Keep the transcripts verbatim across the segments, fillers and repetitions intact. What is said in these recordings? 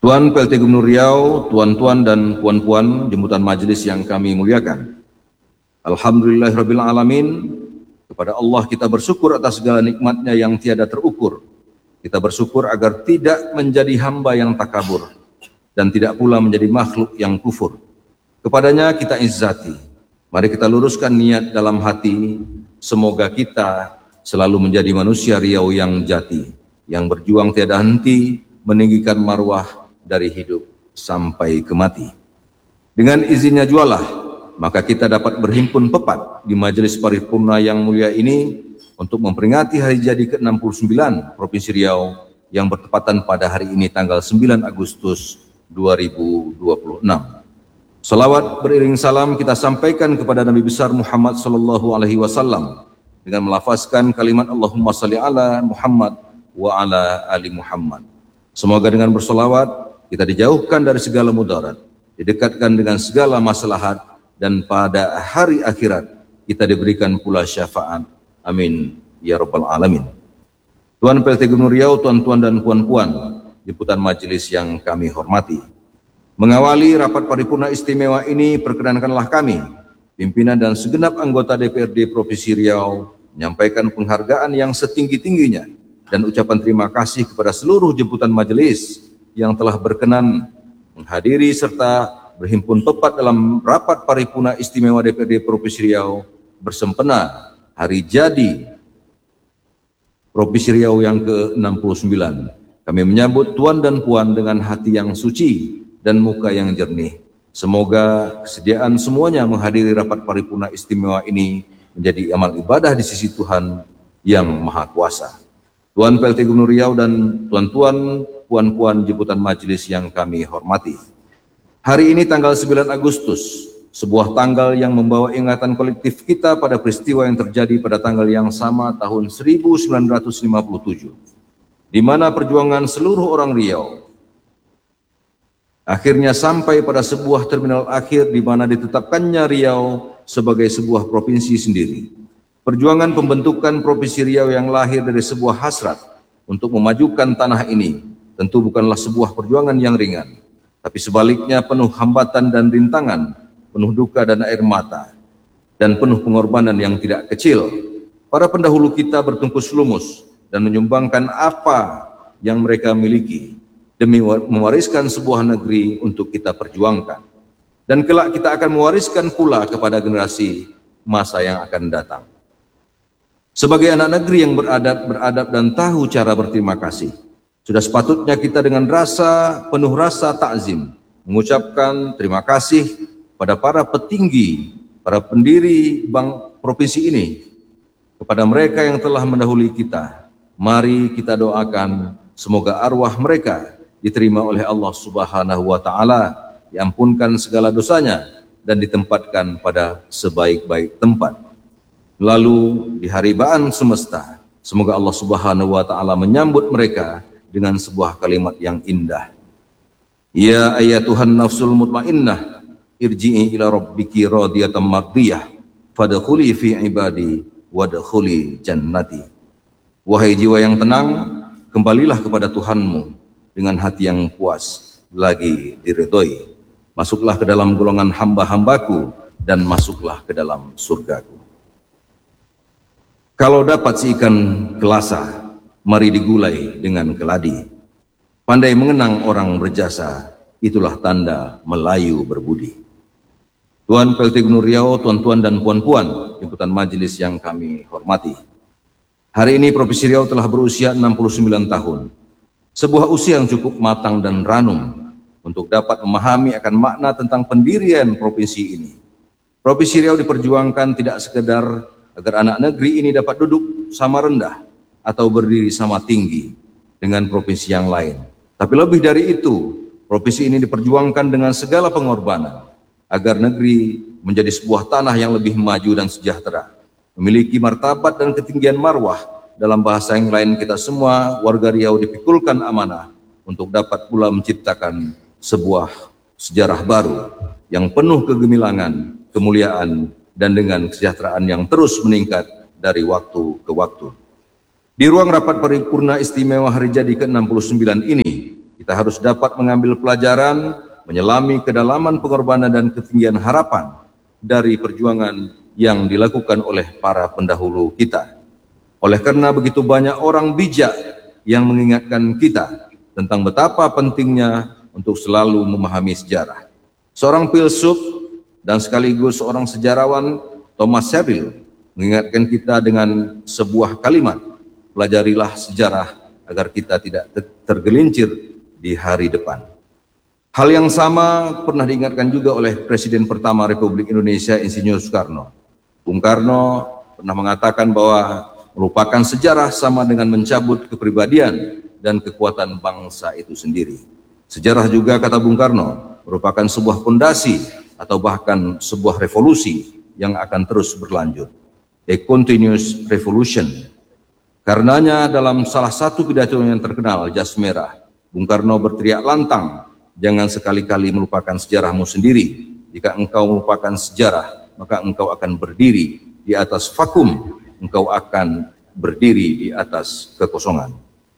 Tuan P L T Gubernur Riau, tuan-tuan dan puan-puan jemputan majelis yang kami muliakan. Alhamdulillahirabbil alamin, kepada Allah kita bersyukur atas segala nikmatnya yang tiada terukur. Kita bersyukur agar tidak menjadi hamba yang takabur dan tidak pula menjadi makhluk yang kufur. Kepadanya kita izzati. Mari kita luruskan niat dalam hati, semoga kita selalu menjadi manusia Riau yang jati, yang berjuang tiada henti meninggikan marwah dari hidup sampai ke mati. Dengan izinnya jualah, maka kita dapat berhimpun pepat di majelis paripurna yang mulia ini untuk memperingati hari jadi ke enam puluh sembilan Provinsi Riau yang bertepatan pada hari ini tanggal sembilan Agustus dua ribu dua puluh enam. Salawat beriring salam kita sampaikan kepada Nabi besar Muhammad sallallahu alaihi wasallam dengan melafazkan kalimat Allahumma salli ala Muhammad wa ala ali Muhammad. Semoga dengan bersolawat kita dijauhkan dari segala mudarat, didekatkan dengan segala maslahat, dan pada hari akhirat kita diberikan pula syafaat. Amin ya rabbal alamin. Tuan P L T Gubernur Riau, tuan-tuan dan puan-puan jemputan majelis yang kami hormati. Mengawali rapat paripurna istimewa ini, perkenankanlah kami, pimpinan dan segenap anggota D P R D Provinsi Riau, menyampaikan penghargaan yang setinggi-tingginya dan ucapan terima kasih kepada seluruh jemputan majelis yang telah berkenan menghadiri serta berhimpun tepat dalam rapat paripurna istimewa D P R D Provinsi Riau bersempena hari jadi Provinsi Riau yang ke enam puluh sembilan. Kami menyambut tuan dan puan dengan hati yang suci dan muka yang jernih. Semoga kesediaan semuanya menghadiri rapat paripurna istimewa ini menjadi amal ibadah di sisi Tuhan yang Maha Kuasa. Tuan P L T Gubernur Riau dan tuan-tuan, puan-puan jemputan majelis yang kami hormati. Hari ini tanggal sembilan Agustus, sebuah tanggal yang membawa ingatan kolektif kita pada peristiwa yang terjadi pada tanggal yang sama tahun seribu sembilan ratus lima puluh tujuh, di mana perjuangan seluruh orang Riau akhirnya sampai pada sebuah terminal akhir di mana ditetapkannya Riau sebagai sebuah provinsi sendiri. Perjuangan pembentukan Provinsi Riau yang lahir dari sebuah hasrat untuk memajukan tanah ini tentu bukanlah sebuah perjuangan yang ringan, tapi sebaliknya penuh hambatan dan rintangan, penuh duka dan air mata, dan penuh pengorbanan yang tidak kecil. Para pendahulu kita bertungkus lumus dan menyumbangkan apa yang mereka miliki demi mewariskan sebuah negeri untuk kita perjuangkan. Dan kelak kita akan mewariskan pula kepada generasi masa yang akan datang. Sebagai anak negeri yang beradab, beradab dan tahu cara berterima kasih, sudah sepatutnya kita dengan rasa, penuh rasa takzim, mengucapkan terima kasih pada para petinggi, para pendiri bank provinsi ini, kepada mereka yang telah mendahului kita. Mari kita doakan semoga arwah mereka diterima oleh Allah Subhanahu wa Ta'ala, diampunkan segala dosanya, dan ditempatkan pada sebaik-baik tempat. Lalu di haribaan semesta, semoga Allah Subhanahu wa Ta'ala menyambut mereka dengan sebuah kalimat yang indah. Ya ayatuhan nafsul mutmainnah, irji'i ila rabbiki radiyatan mardiyah, fadkhuli fi ibadi wadkhuli jannati. Wahai jiwa yang tenang, kembalilah kepada Tuhanmu dengan hati yang puas, lagi diridhoi. Masuklah ke dalam golongan hamba-hambaku dan masuklah ke dalam surgaku. Kalau dapat si ikan kelasa, mari digulai dengan keladi. Pandai mengenang orang berjasa, itulah tanda Melayu berbudi. Tuan P L T Gubernur Riau, tuan-tuan dan puan-puan jemputan majelis yang kami hormati. Hari ini Provinsi Riau telah berusia enam puluh sembilan tahun. Sebuah usia yang cukup matang dan ranum untuk dapat memahami akan makna tentang pendirian provinsi ini. Provinsi Riau diperjuangkan tidak sekedar agar anak negeri ini dapat duduk sama rendah atau berdiri sama tinggi dengan provinsi yang lain. Tapi lebih dari itu, provinsi ini diperjuangkan dengan segala pengorbanan agar negeri menjadi sebuah tanah yang lebih maju dan sejahtera, memiliki martabat dan ketinggian marwah. Dalam bahasa yang lain, kita semua warga Riau dipikulkan amanah untuk dapat pula menciptakan sebuah sejarah baru yang penuh kegemilangan, kemuliaan, dan dengan kesejahteraan yang terus meningkat dari waktu ke waktu. Di ruang rapat paripurna istimewa hari jadi ke enam puluh sembilan ini, kita harus dapat mengambil pelajaran, menyelami kedalaman pengorbanan dan ketinggian harapan dari perjuangan yang dilakukan oleh para pendahulu kita. Oleh karena begitu banyak orang bijak yang mengingatkan kita tentang betapa pentingnya untuk selalu memahami sejarah. Seorang filsuf dan sekaligus seorang sejarawan, Thomas Saville, mengingatkan kita dengan sebuah kalimat, pelajarilah sejarah agar kita tidak tergelincir di hari depan. Hal yang sama pernah diingatkan juga oleh Presiden pertama Republik Indonesia, Insinyur Soekarno. Bung Karno pernah mengatakan bahwa melupakan sejarah sama dengan mencabut kepribadian dan kekuatan bangsa itu sendiri. Sejarah juga, kata Bung Karno, merupakan sebuah fondasi atau bahkan sebuah revolusi yang akan terus berlanjut. A continuous revolution. Karenanya dalam salah satu pidato yang terkenal, Jas Merah, Bung Karno berteriak lantang, jangan sekali-kali melupakan sejarahmu sendiri. Jika engkau melupakan sejarah, maka engkau akan berdiri di atas vakum, engkau akan berdiri di atas kekosongan.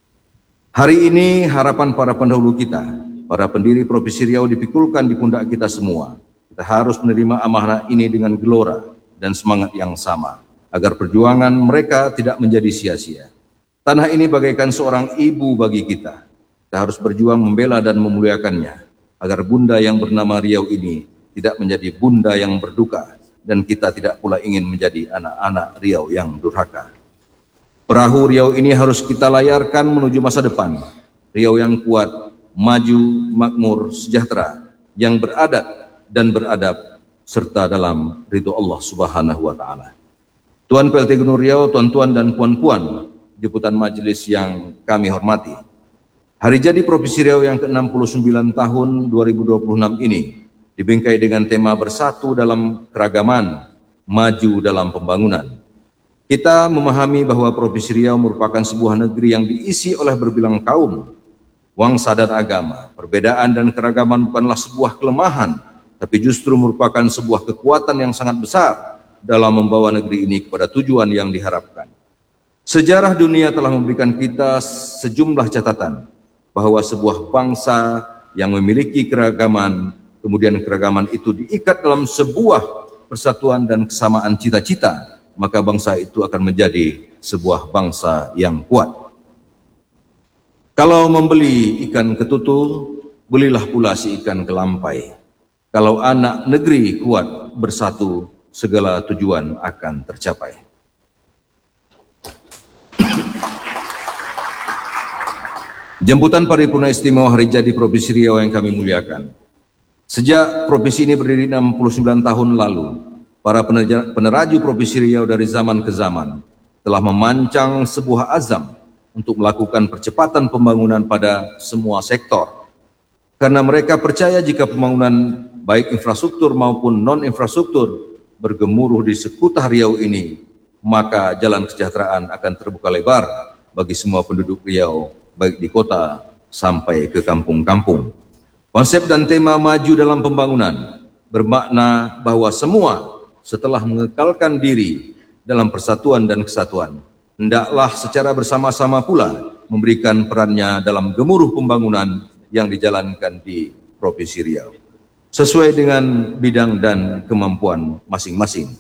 Hari ini harapan para pendahulu kita, para pendiri Provinsi Riau dipikulkan di pundak kita semua. Kita harus menerima amanah ini dengan gelora dan semangat yang sama, agar perjuangan mereka tidak menjadi sia-sia. Tanah ini bagaikan seorang ibu bagi kita. Kita harus berjuang membela dan memuliakannya, agar bunda yang bernama Riau ini tidak menjadi bunda yang berduka, dan kita tidak pula ingin menjadi anak-anak Riau yang durhaka. Perahu Riau ini harus kita layarkan menuju masa depan. Riau yang kuat, maju, makmur, sejahtera, yang beradat dan beradab, serta dalam ridho Allah Subhanahu wa Ta'ala. Tuan P L T Gubernur Riau, tuan-tuan dan puan-puan, jemputan majelis yang kami hormati. Hari jadi Provinsi Riau yang ke enam puluh sembilan tahun dua ribu dua puluh enam ini dibingkai dengan tema bersatu dalam keragaman, maju dalam pembangunan. Kita memahami bahwa Provinsi Riau merupakan sebuah negeri yang diisi oleh berbilang kaum, bangsa dan agama. Perbedaan dan keragaman bukanlah sebuah kelemahan, tapi justru merupakan sebuah kekuatan yang sangat besar dalam membawa negeri ini kepada tujuan yang diharapkan. Sejarah dunia telah memberikan kita sejumlah catatan bahwa sebuah bangsa yang memiliki keragaman, kemudian keragaman itu diikat dalam sebuah persatuan dan kesamaan cita-cita, maka bangsa itu akan menjadi sebuah bangsa yang kuat. Kalau membeli ikan ketutul, belilah pula si ikan kelampai. Kalau anak negeri kuat bersatu, segala tujuan akan tercapai. Jemputan paripurna istimewa hari jadi Provinsi Riau yang kami muliakan. Sejak provinsi ini berdiri enam puluh sembilan tahun lalu, para peneraju Provinsi Riau dari zaman ke zaman telah memancang sebuah azam untuk melakukan percepatan pembangunan pada semua sektor. Karena mereka percaya jika pembangunan baik infrastruktur maupun non-infrastruktur bergemuruh di seputar Riau ini, maka jalan kesejahteraan akan terbuka lebar bagi semua penduduk Riau, baik di kota sampai ke kampung-kampung. Konsep dan tema maju dalam pembangunan bermakna bahwa semua setelah mengekalkan diri dalam persatuan dan kesatuan, hendaklah secara bersama-sama pula memberikan perannya dalam gemuruh pembangunan yang dijalankan di Provinsi Riau, sesuai dengan bidang dan kemampuan masing-masing.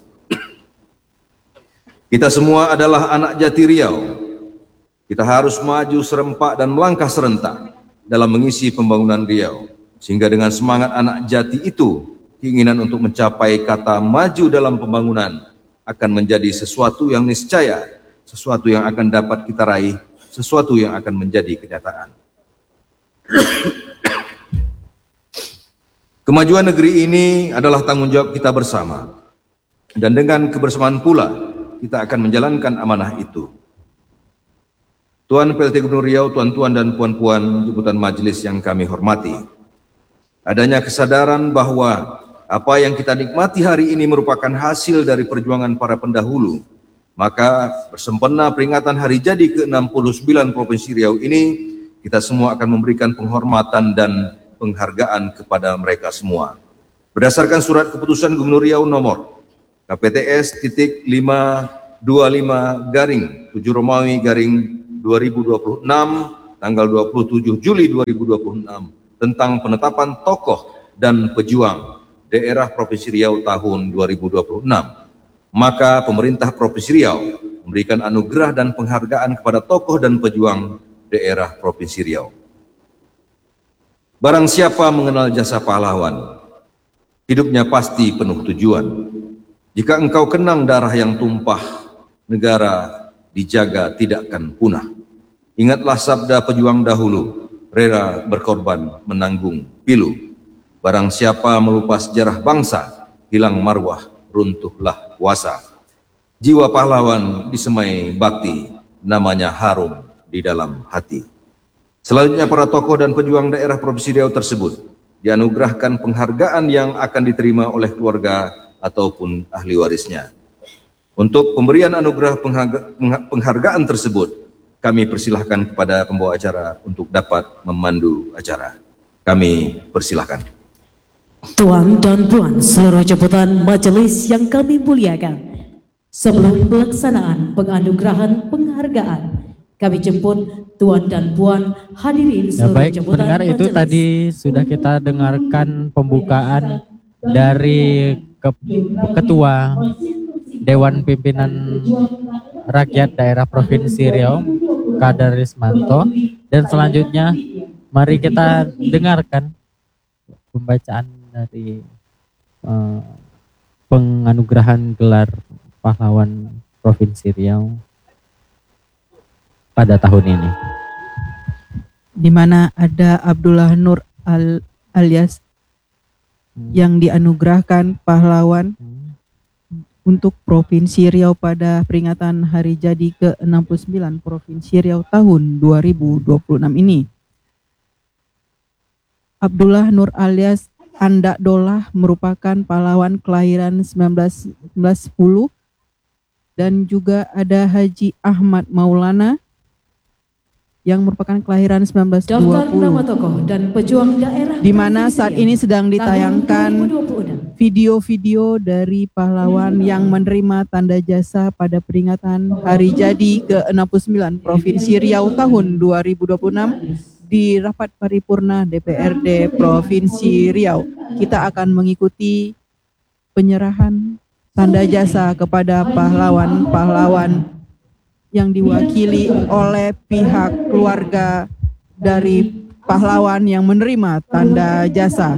Kita semua adalah anak jati Riau. Kita harus maju serempak dan melangkah serentak dalam mengisi pembangunan Riau, sehingga dengan semangat anak jati itu, keinginan untuk mencapai kata maju dalam pembangunan akan menjadi sesuatu yang niscaya, sesuatu yang akan dapat kita raih, sesuatu yang akan menjadi kenyataan. Kemajuan negeri ini adalah tanggung jawab kita bersama, dan dengan kebersamaan pula kita akan menjalankan amanah itu. Tuan P L T Gubernur Riau, tuan-tuan dan puan-puan, jemputan majelis yang kami hormati, adanya kesadaran bahwa apa yang kita nikmati hari ini merupakan hasil dari perjuangan para pendahulu, maka bersempena peringatan hari jadi ke enam puluh sembilan Provinsi Riau ini, kita semua akan memberikan penghormatan dan penghargaan kepada mereka semua. Berdasarkan surat keputusan Gubernur Riau nomor K P T S titik lima dua lima garing tujuh Romawi garing dua ribu dua puluh enam tanggal dua puluh tujuh Juli dua ribu dua puluh enam tentang penetapan tokoh dan pejuang daerah Provinsi Riau tahun dua ribu dua puluh enam, maka pemerintah Provinsi Riau memberikan anugerah dan penghargaan kepada tokoh dan pejuang daerah Provinsi Riau. Barang siapa mengenal jasa pahlawan, hidupnya pasti penuh tujuan. Jika engkau kenang darah yang tumpah, negara dijaga tidak akan punah. Ingatlah sabda pejuang dahulu, rela berkorban menanggung pilu. Barang siapa melupa sejarah bangsa, hilang marwah, runtuhlah kuasa. Jiwa pahlawan disemai bakti, namanya harum di dalam hati. Selanjutnya para tokoh dan pejuang daerah Provinsi Riau tersebut dianugerahkan penghargaan yang akan diterima oleh keluarga ataupun ahli warisnya. Untuk pemberian anugerah penghargaan tersebut, kami persilahkan kepada pembawa acara untuk dapat memandu acara. Kami persilahkan. Tuan dan puan seluruh jemputan majelis yang kami muliakan, sebelum pelaksanaan penganugerahan penghargaan, kami jemput tuan dan puan hadirin Ya, seluruh baik, jemputan pendengar, itu majelis. tadi sudah kita dengarkan pembukaan dari ke- Ketua Dewan Pimpinan Rakyat Daerah Provinsi Riau, Kader Rismanto, dan selanjutnya mari kita dengarkan pembacaan dari uh, penganugerahan gelar pahlawan Provinsi Riau pada tahun ini, di mana ada Abdullah Nur Al alias hmm. yang dianugerahkan pahlawan Hmm. untuk Provinsi Riau pada peringatan hari jadi ke enam puluh sembilan Provinsi Riau tahun dua ribu dua puluh enam ini. Abdullah Nur alias Andak Dolah merupakan pahlawan kelahiran seribu sembilan ratus sepuluh, dan juga ada Haji Ahmad Maulana yang merupakan kelahiran seribu sembilan ratus dua Daftar puluh. nama tokoh dan pejuang daerah Di mana Provinsi saat Riau ini sedang ditayangkan tahun dua ribu dua puluh enam. video-video dari pahlawan yang menerima tanda jasa pada peringatan hari jadi ke enam puluh sembilan Provinsi Riau tahun dua ribu dua puluh enam di rapat paripurna D P R D Provinsi Riau. Kita akan mengikuti penyerahan tanda jasa kepada pahlawan-pahlawan yang diwakili oleh pihak keluarga dari pahlawan yang menerima tanda jasa.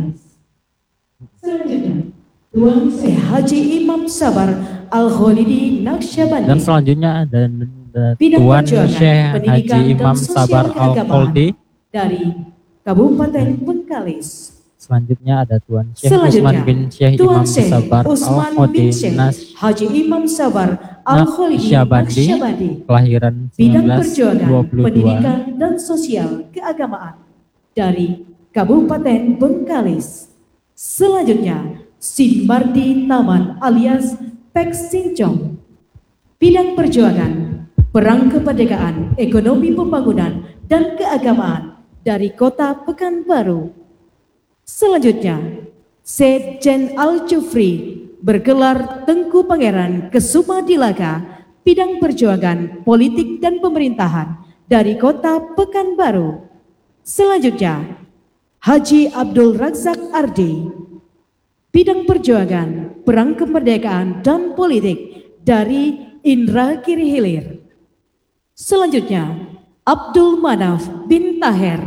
Selanjutnya, Tuan Syekh Haji Imam Sabar Al-Kholidi Naqsyabandi. Dan selanjutnya ada, ada Bidang Tuan Perjuangan, Syekh Pendidikan, Haji dan Imam Sosial Sabar Keagamaan Al-Kholdi. dari Kabupaten Bengkalis. Selanjutnya ada Tuan Syekh Selanjutnya, Usman bin Syekh Tuan Imam Syekh Sabar Usman Al-Kholdi bin Syekh Nas Haji Imam Sabar Al-Kholidi Naqsyabandi, Naqsyabandi. kelahiran Bidang seribu sembilan ratus Perjuangan, dua puluh dua. Pendidikan, dan Sosial Keagamaan dari Kabupaten Bengkalis. Selanjutnya, Sinbardi Taman alias Pek Sincong. Bidang Perjuangan, Perang Kemerdekaan, Ekonomi Pembangunan, dan Keagamaan dari Kota Pekanbaru. Selanjutnya, Sekjen Al-Jufri bergelar Tengku Pangeran Kesuma Dilaka, Bidang Perjuangan, Politik, dan Pemerintahan dari Kota Pekanbaru. Selanjutnya, Haji Abdul Razak Ardi, Bidang Perjuangan, Perang Kemerdekaan, dan Politik dari Indragiri Hilir. Selanjutnya, Abdul Manaf bin Taher,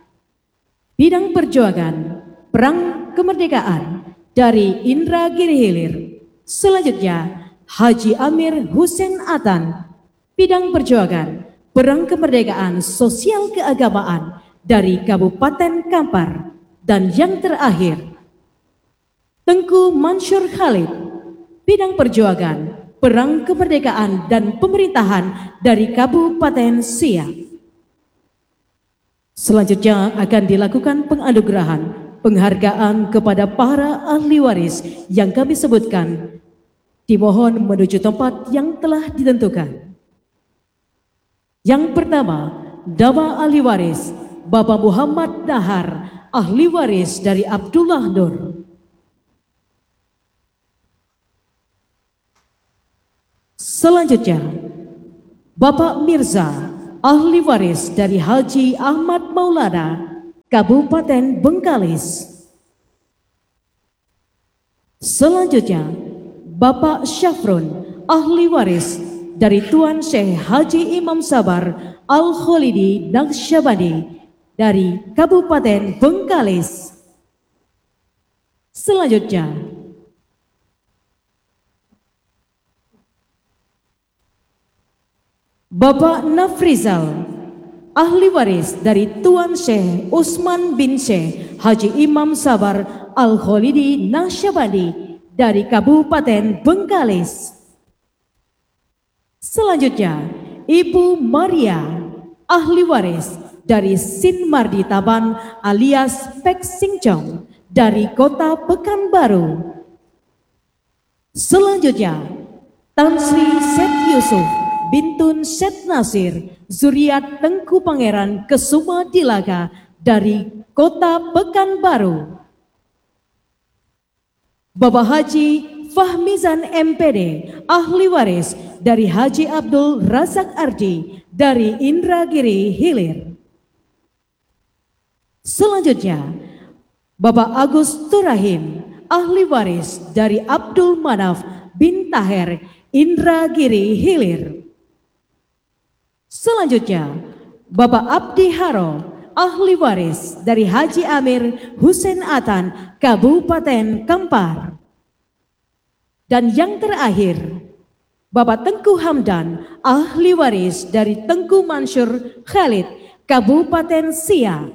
Bidang Perjuangan, Perang Kemerdekaan dari Indragiri Hilir. Selanjutnya, Haji Amir Hussein Atan, Bidang Perjuangan, Perang Kemerdekaan, Sosial Keagamaan dari Kabupaten Kampar. Dan yang terakhir, Tengku Mansur Khalid, Bidang Perjuangan, Perang Kemerdekaan, dan Pemerintahan dari Kabupaten Siak. Selanjutnya akan dilakukan penganugerahan penghargaan kepada para ahli waris yang kami sebutkan. Dimohon menuju tempat yang telah ditentukan. Yang pertama, nama ahli waris Bapak Muhammad Dahar, ahli waris dari Abdullah Nur. Selanjutnya, Bapak Mirza ahli waris dari Haji Ahmad Maulana, Kabupaten Bengkalis. Selanjutnya, Bapak Syafrun, ahli waris dari Tuan Syekh Haji Imam Sabar Al-Kholidi Naqsyabandi dari Kabupaten Bengkalis. Selanjutnya, Bapak Nafrizal, ahli waris dari Tuan Syekh Usman bin Syekh Haji Imam Sabar Al-Kholidi Naqsyabandi dari Kabupaten Bengkalis. Selanjutnya, Ibu Maria, ahli waris dari Sin Mardi Taban alias Pek Singcong dari Kota Pekanbaru. Selanjutnya, Tan Sri Set Yusuf Bintun Set Nasir, zuriat Tengku Pangeran Kesuma Dilaga dari Kota Pekanbaru. Bapak Haji Fahmizan M P D, ahli waris dari Haji Abdul Razak Ardi dari Indragiri Hilir. Selanjutnya, Bapak Agus Turahim, ahli waris dari Abdul Manaf bin Taher, Indragiri Hilir. Selanjutnya, Bapak Abdi Haro, ahli waris dari Haji Amir Hussein Atan, Kabupaten Kampar. Dan yang terakhir, Bapak Tengku Hamdan, ahli waris dari Tengku Mansur Khalid, Kabupaten Siak.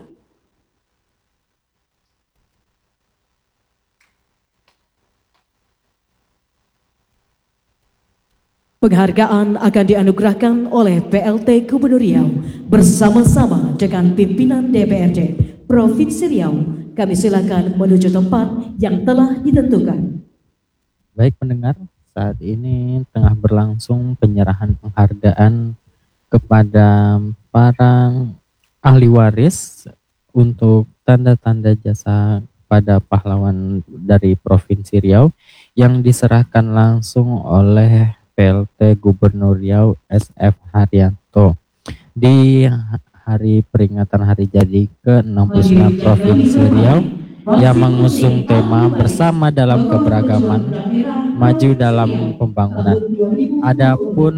Penghargaan akan dianugerahkan oleh P L T Gubernur Riau bersama-sama dengan pimpinan D P R D Provinsi Riau. Kami silakan menuju tempat yang telah ditentukan. Baik pendengar, saat ini tengah berlangsung penyerahan penghargaan kepada para ahli waris untuk tanda-tanda jasa pada pahlawan dari Provinsi Riau yang diserahkan langsung oleh P L T Gubernur Riau S F Haryanto di hari peringatan hari jadi ke enam puluh sembilan Provinsi Riau yang mengusung tema bersama dalam keberagaman, maju dalam pembangunan. Adapun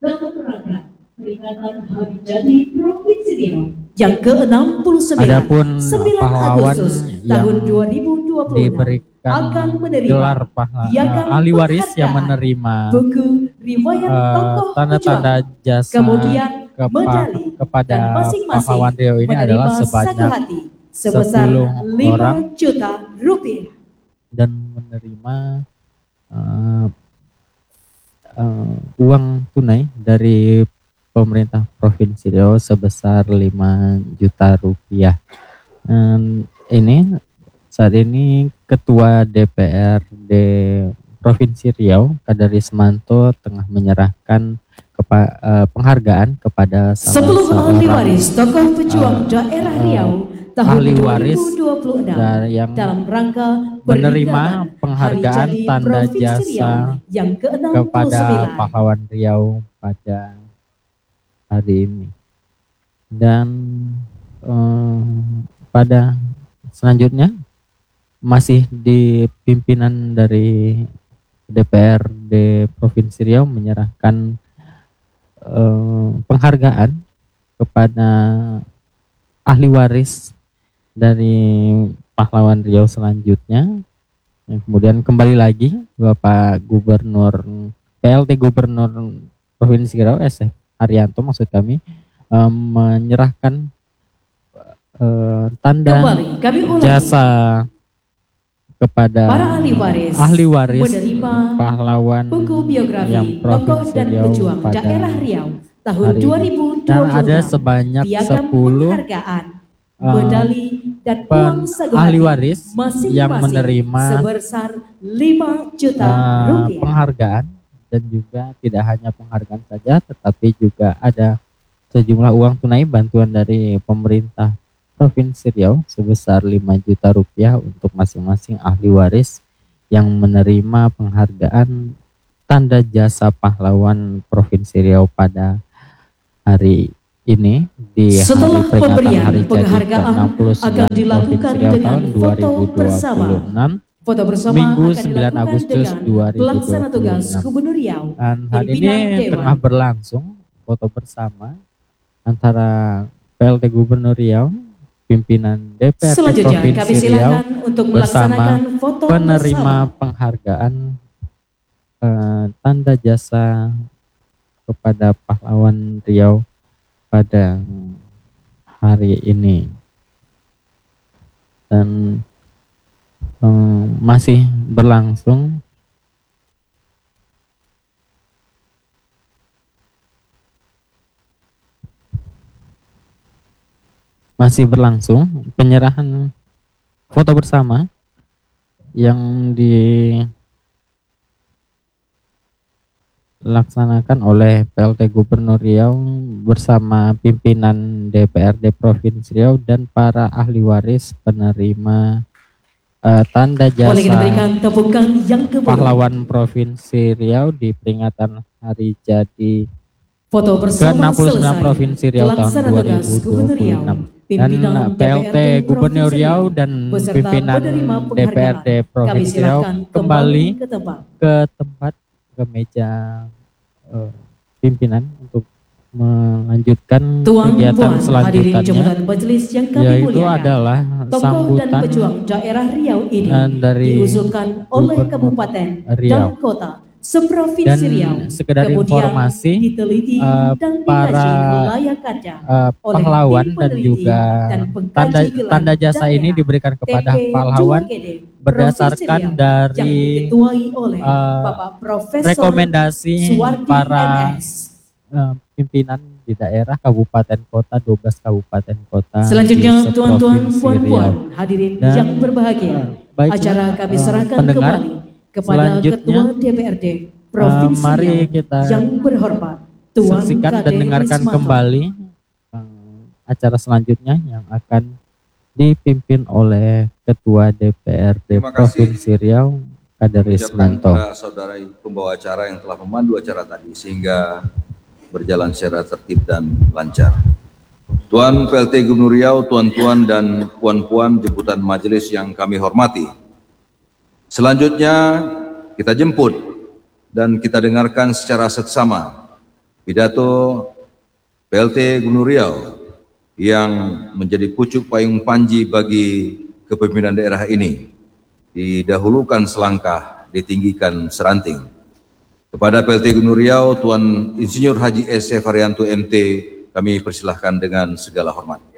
yang ke enam puluh sembilan, adapun sembilan pahlawan Agustus yang tahun dua ribu dua puluh diberikan akan menerima gelar pahlawan piagam ahli waris yang penghargaan, menerima buku riwayat uh, tokoh tanda-tanda pejuang, jasa kemudian kepa medali, kepada dan masing-masing pahlawan Riau ini menerima adalah satu sebanyak hati sebesar sepuluh lima orang juta rupiah. dan menerima uh, uh, uang tunai dari pemerintah Provinsi Riau sebesar lima juta rupiah. Um, ini saat ini Ketua D P R D Provinsi Riau, Kadarismanto, tengah menyerahkan kepa, uh, penghargaan kepada salah sepuluh ahli seorang waris tokoh pejuang uh, daerah uh, Riau tahun ahli waris dua ribu dua puluh enam dari yang dalam rangka menerima peringatan penghargaan Hari Jadi tanda Provinsi jasa Riau yang ke enam puluh kepada sembilan. pahlawan Riau pada hari ini. Dan um, pada selanjutnya masih di pimpinan dari D P R D Provinsi Riau menyerahkan um, penghargaan kepada ahli waris dari pahlawan Riau selanjutnya. Yang kemudian kembali lagi Bapak Gubernur P L T Gubernur Provinsi Riau S F Haryanto maksud kami um, menyerahkan uh, tanda Kembali, kami ulangi. jasa kepada Para ahli waris, ahli waris menerima pahlawan buku biografi yang tokoh Provinsi dan Riau pejuang pada daerah Riau tahun hari dua ini. ribu dua puluh Dan enam. ada sebanyak Piagam sepuluh penghargaan, uh, medali dan pen- uang sagu ahli hati waris masing-masing yang menerima sebesar lima juta uh, rupiah. penghargaan, dan juga tidak hanya penghargaan saja tetapi juga ada sejumlah uang tunai bantuan dari pemerintah Provinsi Riau sebesar lima juta rupiah untuk masing-masing ahli waris yang menerima penghargaan tanda jasa pahlawan Provinsi Riau pada hari ini di Setelah hari peringatan pemberian hari jadi penghargaan ke enam puluh sembilan akan dilakukan Provinsi Riau dengan tahun foto dua ribu dua bersama. puluh enam. Foto bersama Minggu akan sembilan dilakukan Agustus dengan dua ribu dua Pelaksana puluh Tugas enam. Gubernur Riau, Dan hal ini Pimpinan Dewan. tengah berlangsung foto bersama antara P L T Gubernur Riau, pimpinan D P R D Selanjutnya kami Provinsi Riau silakan untuk bersama melaksanakan foto penerima bersama. penghargaan eh, tanda jasa kepada pahlawan Riau pada hari ini. Dan eh, masih berlangsung masih berlangsung penyerahan foto bersama yang dilaksanakan oleh P L T Gubernur Riau bersama pimpinan D P R D Provinsi Riau dan para ahli waris penerima uh, tanda Boleh kita jasa berikan tepukan yang kedua. pahlawan Provinsi Riau di peringatan hari jadi Foto ke bersama enam puluh sembilan selesai. Provinsi Riau tahun Pelaksana dua Tugas ribu dua Gubernur puluh Riau, enam. Dan pimpinan P L T D P R D Gubernur Provinsi Riau Riau, dan beserta pimpinan penerima D P R D penghargaan. Provinsi Kami Riau silakan kembali ke tempat. ke tempat ke meja eh, pimpinan untuk melanjutkan Tuan kegiatan Puan, hadirin selanjutnya, jabatan majelis yang kami yaitu muliakan. adalah Tokoh dan sambutan pejuang daerah Riau ini eh, dari diusulkan oleh Gubernur kabupaten Riau. dan kota seprovinsi Dan Riau. sekedar Kemudian informasi, diteliti eh, dan para dikaji layak kaca eh, oleh pahlawan tim dan peneliti juga dan pengkaji tanda gelar tanda jasa daerah ini diberikan kepada T P pahlawan dua G D berdasarkan Provinsi Riau dari yang diketuai oleh eh, Bapak Profesor rekomendasi Suwardi para M S. eh, pimpinan di daerah kabupaten kota, dua belas kabupaten kota Selanjutnya di tuan-tuan, seprovinsi puan-puan, Riau. hadirin Dan, yang berbahagia, eh, baiklah, acara kami eh, serahkan pendengar, kembali kepada selanjutnya, Ketua D P R D Provinsi eh, mari Riau kita yang berhormat Tuan saksikan dan Kade dengarkan Rismanto. kembali eh, acara selanjutnya yang akan dipimpin oleh Ketua D P R D Terima kasih. Provinsi Riau, Kade Ucapkan Rismanto. kepada saudara pembawa acara yang telah memandu acara tadi sehingga berjalan secara tertib dan lancar. Tuan P L T Gubernur Riau, tuan-tuan dan puan-puan jemputan majelis yang kami hormati. Selanjutnya kita jemput dan kita dengarkan secara seksama pidato P L T Gubernur Riau yang menjadi pucuk payung panji bagi kepemimpinan daerah ini. Didahulukan selangkah, ditinggikan seranting. Kepada P L T Gubernur Riau, Tuan Insinyur Haji S. Varianto M T, kami persilahkan dengan segala hormat.